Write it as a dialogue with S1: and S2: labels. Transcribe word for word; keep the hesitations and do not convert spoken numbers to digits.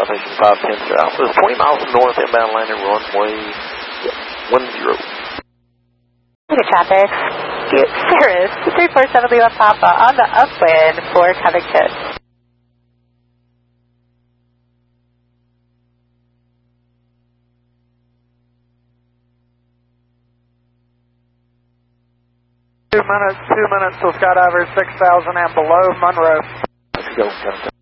S1: Citation five ten South. This is twenty miles north, inbound landing runway one zero.
S2: Good traffic. Cirrus three four seven Lima Papa on the upwind for Covington.
S3: Two minutes, two minutes till skydiver six thousand and below Monroe.
S1: Let's go.